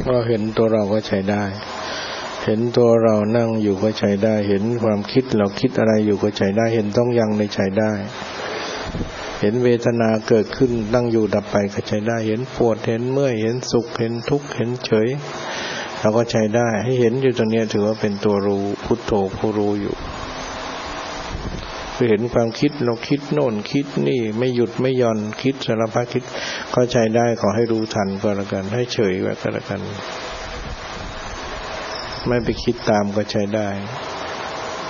เราเห็นตัวเราก็ใช้ได้เห็นตัวเรานั่งอยู่ก็ใช้ได้เห็นความคิดเราคิดอะไรอยู่ก็ใช้ได้เห็นต้องยังในใช้ได้เห็นเวทนาเกิดขึ้นตั้งอยู่ดับไปก็ใช้ได้เห็นปวดเห็นเมื่อยเห็นสุขเห็นทุกข์เห็นเฉยเราก็ใช้ได้ให้เห็นอยู่ตรงนี้ถือว่าเป็นตัวรู้พุทโธผู้รู้อยู่เห็นความคิดเราคิดโน่นคิดนี่ไม่หยุดไม่หย่อนคิดสารพัดคิดก็ใช้ได้ขอให้รู้ทันก็แล้วกันให้เฉยไว้ก็แล้วกันไม่ไปคิดตามก็ใช้ได้